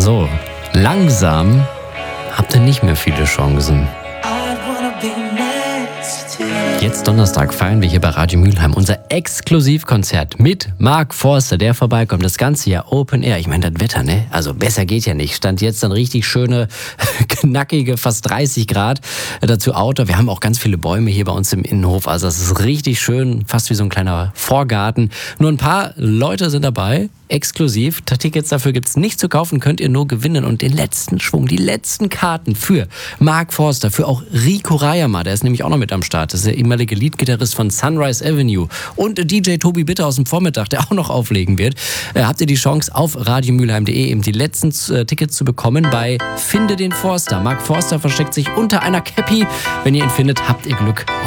So, langsam habt ihr nicht mehr viele Chancen. Jetzt Donnerstag feiern wir hier bei Radio Mülheim unser Exklusivkonzert mit Mark Forster, der vorbeikommt. Das ganze Jahr Open Air. Ich meine, das Wetter, ne? Also besser geht ja nicht. Stand jetzt dann richtig schöne, knackige, fast 30 Grad. Dazu Outdoor. Wir haben auch ganz viele Bäume hier bei uns im Innenhof. Also es ist richtig schön, fast wie so ein kleiner Vorgarten. Nur ein paar Leute sind dabei. Exklusiv. Tickets dafür gibt's nicht zu kaufen, könnt ihr nur gewinnen. Und den letzten Schwung, die letzten Karten für Mark Forster, für auch Rico Rayama, der ist nämlich auch noch mit am Start. Das ist der ehemalige Leadgitarrist von Sunrise Avenue. Und DJ Tobi Bitter aus dem Vormittag, der auch noch auflegen wird. Habt ihr die Chance, auf radiomülheim.de eben die letzten Tickets zu bekommen bei Finde den Forster. Mark Forster versteckt sich unter einer Cappy. Wenn ihr ihn findet, habt ihr Glück.